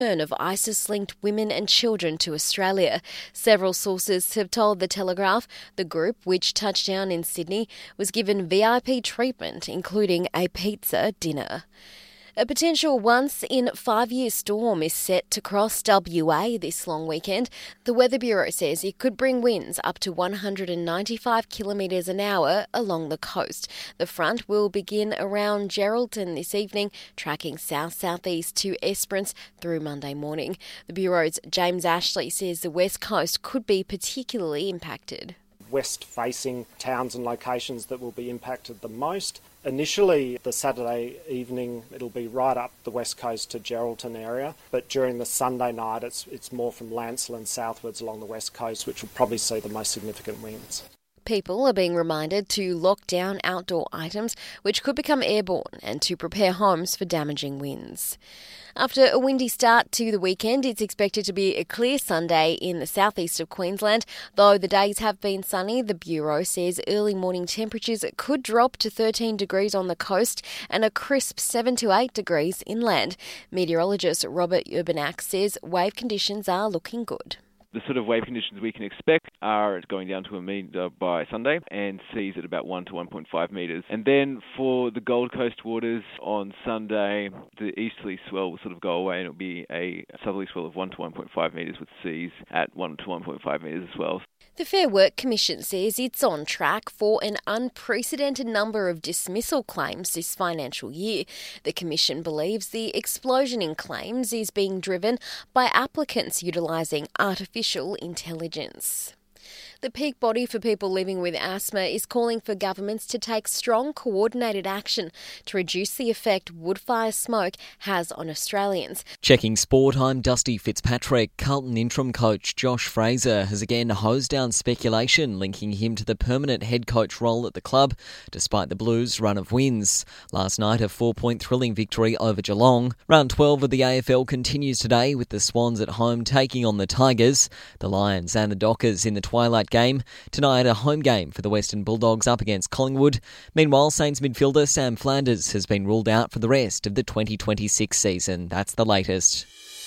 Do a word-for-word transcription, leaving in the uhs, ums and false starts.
of ISIS-linked women and children to Australia. Several sources have told The Telegraph the group, which touched down in Sydney, was given V I P treatment, including a pizza dinner. A potential once-in-five-year storm is set to cross W A this long weekend. The Weather Bureau says it could bring winds up to one hundred ninety-five kilometres an hour along the coast. The front will begin around Geraldton this evening, tracking south-southeast to Esperance through Monday morning. The Bureau's James Ashley says the west coast could be particularly impacted. West-facing towns and locations that will be impacted the most. Initially, the Saturday evening, it'll be right up the west coast to Geraldton area, but during the Sunday night, it's it's more from Lancelin southwards along the west coast, which will probably see the most significant winds. People are being reminded to lock down outdoor items which could become airborne and to prepare homes for damaging winds. After a windy start to the weekend, it's expected to be a clear Sunday in the southeast of Queensland. Though the days have been sunny, the Bureau says early morning temperatures could drop to thirteen degrees on the coast and a crisp seven to eight degrees inland. Meteorologist Robert Urbanak says wave conditions are looking good. The sort of wave conditions we can expect are going down to a metre by Sunday and seas at about one to one point five metres. And then for the Gold Coast waters on Sunday, the easterly swell will sort of go away and it'll be a southerly swell of one to one point five metres with seas at one to one point five metres as well. The Fair Work Commission says it's on track for an unprecedented number of dismissal claims this financial year. The Commission believes the explosion in claims is being driven by applicants utilising artificial intelligence. The peak body for people living with asthma is calling for governments to take strong, coordinated action to reduce the effect wood-fire smoke has on Australians. Checking sport, I'm Dusty Fitzpatrick. Carlton interim coach Josh Fraser has again hosed down speculation linking him to the permanent head coach role at the club, despite the Blues' run of wins. Last night, a four-point thrilling victory over Geelong. Round twelve of the A F L continues today with the Swans at home taking on the Tigers. The Lions and the Dockers in the twilight game. Tonight, a home game for the Western Bulldogs up against Collingwood. Meanwhile, Saints midfielder Sam Flanders has been ruled out for the rest of the twenty twenty-six season. That's the latest.